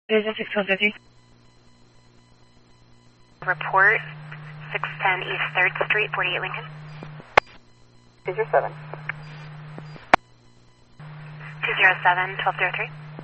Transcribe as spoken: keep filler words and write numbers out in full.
Vision six one fifty. Report six ten East third Street, forty-eight Lincoln. two zero seven. two zero seven, twelve zero three.